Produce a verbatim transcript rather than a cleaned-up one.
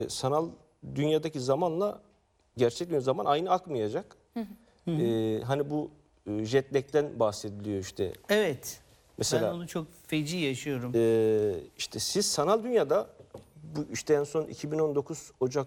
Sanal dünyadaki zamanla gerçek dünya zaman aynı akmayacak. Hı hı. Ee, hani bu jet lag'den bahsediliyor işte. Evet. Mesela, ben onu çok feci yaşıyorum. E, işte siz sanal dünyada bu işte en son iki bin on dokuz Ocak